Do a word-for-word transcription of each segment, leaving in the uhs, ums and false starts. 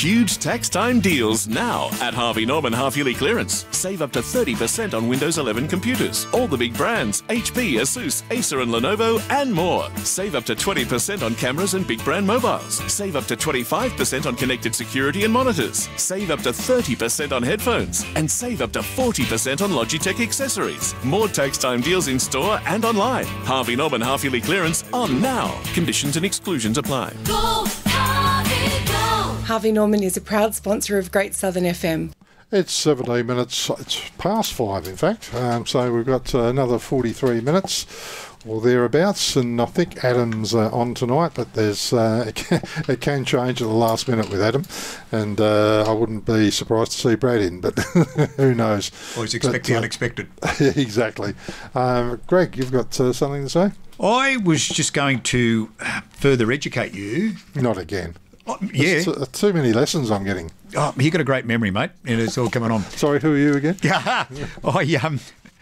Huge tax time deals now at Harvey Norman half-yearly clearance. Save up to thirty percent on Windows eleven computers. All the big brands, H P, Asus, Acer and Lenovo and more. Save up to twenty percent on cameras and big brand mobiles. Save up to twenty-five percent on connected security and monitors. Save up to thirty percent on headphones. And save up to forty percent on Logitech accessories. More tax time deals in store and online. Harvey Norman half-yearly clearance on now. Conditions and exclusions apply. Go, Harvey, go! Harvey Norman is a proud sponsor of Great Southern F M. It's seventeen minutes, it's past five in fact, um, so we've got uh, another forty-three minutes or thereabouts, and I think Adam's uh, on tonight, but there's uh, it, can, it can change at the last minute with Adam, and uh, I wouldn't be surprised to see Brad in, but who knows. Always expect but, the uh, unexpected. Exactly. Um, Greg, you've got uh, something to say? I was just going to further educate you. Not again. Oh, yeah. T- too many lessons I'm getting. Oh, you got a great memory, mate, and it's all coming on. Sorry, who are you again? Yeah. I um,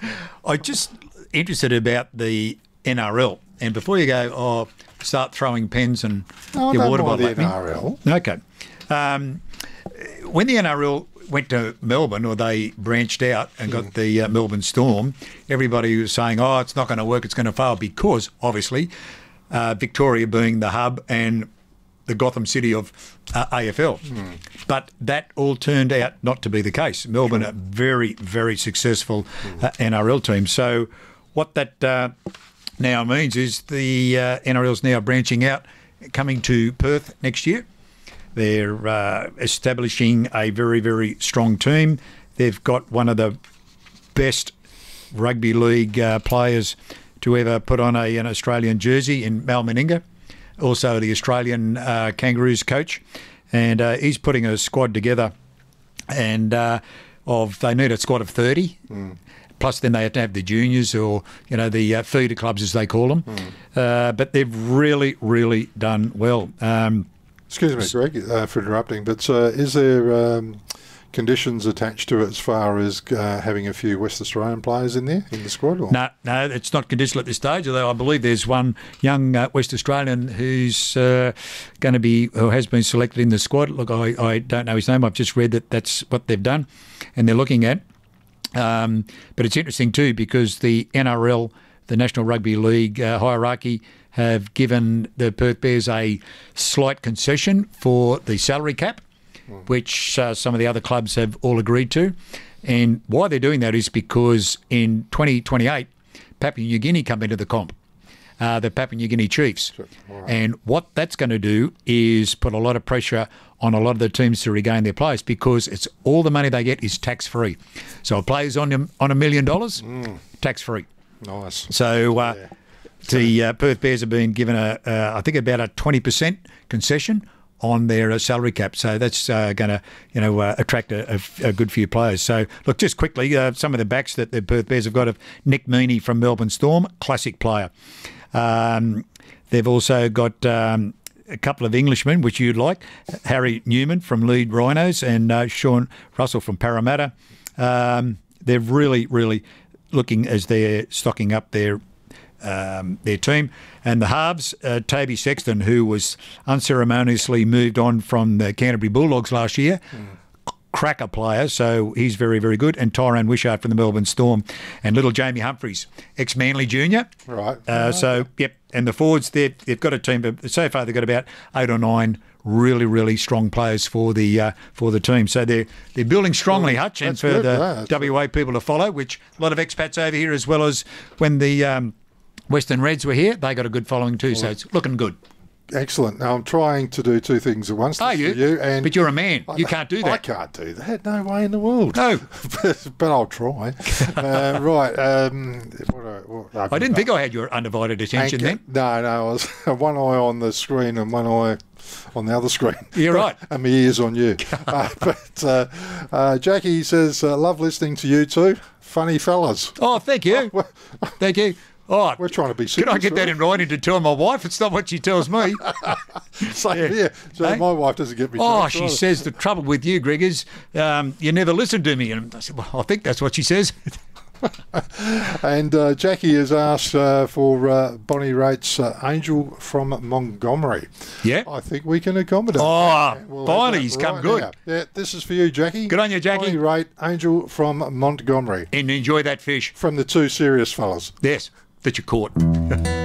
I just interested about the N R L, and before you go, oh, start throwing pens and No, I your don't water mind bottle the at me. N R L. Okay. Um, when the N R L went to Melbourne, or they branched out and got Mm. the uh, Melbourne Storm, everybody was saying, oh, it's not going to work, it's going to fail, because obviously uh, Victoria being the hub and the Gotham City of uh, A F L. Mm. But that all turned out not to be the case. Melbourne, a very, very successful uh, N R L team. So what that uh, now means is the uh, N R L's now branching out, coming to Perth next year. They're uh, establishing a very, very strong team. They've got one of the best rugby league uh, players to ever put on a, an Australian jersey in Mal Meninga, also the Australian uh, Kangaroos coach. And uh, he's putting a squad together, and uh, of they need a squad of thirty. Mm. Plus, then they have to have the juniors, or you know, the uh, feeder clubs as they call them. Mm. Uh, but they've really, really done well. Um, Excuse me, Greg, uh, for interrupting, but uh, is there um, conditions attached to it as far as uh, having a few West Australian players in there, in the squad? Or? No, no, it's not conditional at this stage, although I believe there's one young uh, West Australian who's uh, going to be, who has been selected in the squad. Look, I, I don't know his name. I've just read that that's what they've done and they're looking at. Um, but it's interesting too, because the N R L, the National Rugby League uh, hierarchy, have given the Perth Bears a slight concession for the salary cap, mm. which uh, some of the other clubs have all agreed to. And why they're doing that is because in twenty twenty-eight, Papua New Guinea come into the comp, uh, the Papua New Guinea Chiefs. Sure. Right. And what that's going to do is put a lot of pressure on a lot of the teams to regain their players, because it's all the money they get is tax-free. So a player's on, a- on a million dollars, Mm. tax-free. Nice. So uh, Yeah. the uh, Perth Bears have been given a, uh, I think about a twenty percent concession on their uh, salary cap. So that's uh, going to, you know, uh, attract a, a, a good few players. So look, just quickly, uh, some of the backs that the Perth Bears have got of Nick Meaney from Melbourne Storm, classic player. Um, they've also got um, a couple of Englishmen, which you'd like, Harry Newman from Lead Rhinos and uh, Sean Russell from Parramatta. Um, they're really, really looking as they're stocking up their um, their team. And the halves, uh, Toby Sexton, who was unceremoniously moved on from the Canterbury Bulldogs last year, mm. cracker player, so he's very, very good. And Tyrone Wishart from the Melbourne Storm. And little Jamie Humphries, ex-Manly Junior. Right. Uh, right. So, yep. And the forwards, they've, they've got a team, but so far they've got about eight or nine really, really strong players for the uh, for the team. So they're they're building strongly, Well, Hutch, and that's for good, the yeah, W A people to follow, which a lot of expats over here, as well as when the um, Western Reds were here, they got a good following too. So it's looking good. Excellent. Now, I'm trying to do two things at once. Are you? you and But you're a man. You can't do that. I can't do that. No way in the world. No. but, but I'll try. uh, right. Um, what, I- what, I didn't think I had your undivided attention Anchor- then. No, no. I was one eye on the screen and one eye on the other screen. You're right. And my ears on you. uh, but uh, uh, Jackie says, uh, love listening to you two. Funny fellas. Oh, thank you. Thank you. Oh, We're trying to be can I serious, get that right? in writing to tell my wife? It's not what she tells me. Same Yeah. here. So Hey? my wife doesn't get me. Oh, drunk she either. says the trouble with you, Greg, is um, you never listen to me. And I said, well, I think that's what she says. And uh, Jackie has asked uh, for uh, Bonnie Raitt's uh, Angel from Montgomery. Yeah. I think we can accommodate. Oh, that. We'll have Bonnie's that come right good. now. Yeah, this is for you, Jackie. Good on you, Jackie. Bonnie Raitt, Angel from Montgomery. And enjoy that fish. From the two serious fellas. Yes, that you caught.